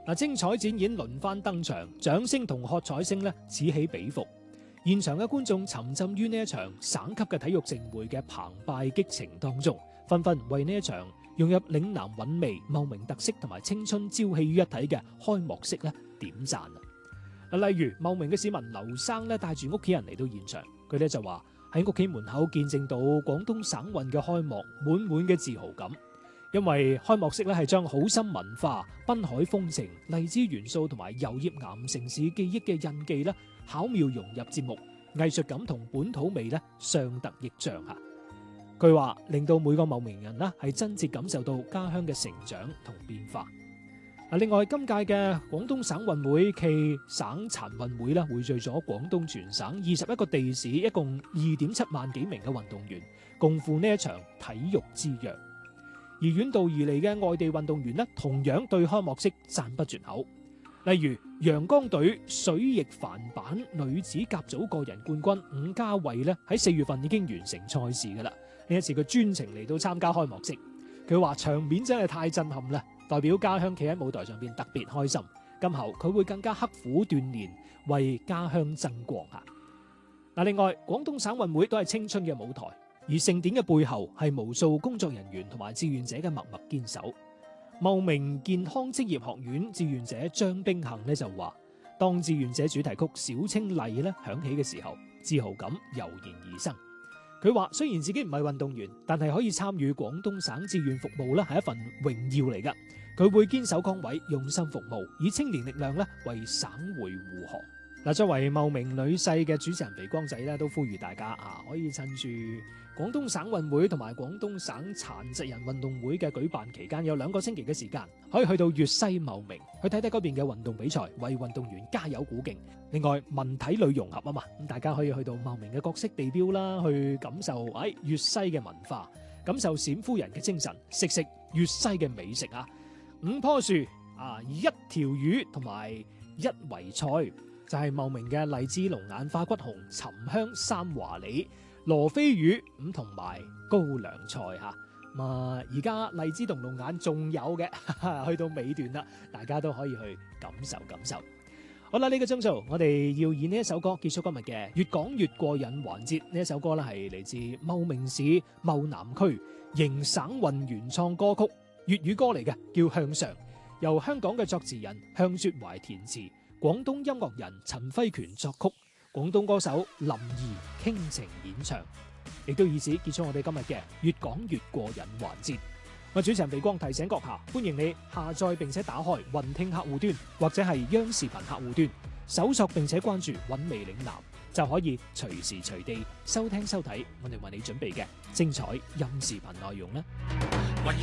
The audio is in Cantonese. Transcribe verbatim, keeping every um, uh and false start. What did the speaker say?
嗱，精彩展演輪番登場，掌聲同喝彩聲咧此起彼伏。現場嘅觀眾沉浸於呢一場省級嘅體育盛會嘅澎湃激情當中，紛紛為呢一場融入嶺南韻味、茂名特色同埋青春朝氣於一體嘅開幕式咧點讚啊！例如茂名嘅市民劉生咧帶住屋企人嚟到現場，佢咧就話喺屋企門口見證到廣東省運嘅開幕，滿滿嘅自豪感。因為開幕式咧係將好心文化、濱海風情、荔枝元素同埋油葉岩城市記憶嘅印記咧，巧妙融入節目，藝術感同本土味咧相得益彰吓。佢話令到每個茂名人咧係真切感受到家鄉嘅成長同變化。另外今屆嘅廣東省運會暨省殘運會咧，匯聚咗廣東全省二十一個地市，一共二點七萬幾名嘅運動員，共赴呢一場體育之約。而遠道而嚟嘅外地運動員呢，同樣對開幕式讚不絕口。例如陽江隊水翼帆板女子甲組個人冠軍伍家慧呢，喺四月份已經完成賽事噶啦。呢一次佢專程嚟到參加開幕式，佢話場面真係太震撼啦，代表家鄉企喺舞台上邊特別開心。今後佢會更加刻苦鍛煉，為家鄉爭光啊！嗱，另外廣東省運會都係青春嘅舞台。而盛典嘅背後係無數工作人員同埋志願者嘅默默堅守。茂名健康職業學院志願者張冰幸呢就話，當志願者主題曲《小青麗》咧響起嘅時候，自豪感油然而生。佢話雖然自己唔係運動員，但係可以參與廣東省志願服務咧係一份榮耀嚟噶。佢會堅守崗位，用心服務，以青年力量咧為省會護航。嗱，作為茂名女婿嘅主持人肥光仔咧，都呼籲大家啊，可以趁住廣東省運會同埋廣東省殘疾人運動會嘅舉辦期間，有兩個星期嘅時間，可以去到粵西茂名去睇睇嗰邊嘅運動比賽，為運動員加油鼓勁。另外文體旅融合啊嘛，咁大家可以去到茂名嘅各色地標啦，去感受誒粵西嘅文化，感受冼夫人嘅精神，食食粵西嘅美食啊！五棵樹啊，一條魚同埋一圍菜。就係茂名嘅荔枝龍眼花骨紅、沉香三華李、羅非魚咁同埋高粱菜吓。咁啊，而家荔枝同龍眼仲有嘅，去到尾段啦，大家都可以去感受感受。好啦，呢個鐘數我哋要以呢一首歌結束今日嘅越講越過癮環節。呢一首歌咧係嚟自茂名市茂南區迎省運原創歌曲，粵語歌嚟嘅，叫《向上》，由香港嘅作詞人向雪懷填詞，廣東音樂人陳輝權作曲，廣東歌手林怡傾情演唱，亦都以此結束我哋今日嘅越講越過癮環節。我主持人肥光提醒閣下，歡迎你下載並且打開雲聽客戶端或者係央視頻客戶端，搜索並且關注韻味嶺南，就可以隨時隨地收聽收睇我哋為你準備嘅精彩音視頻內容啦。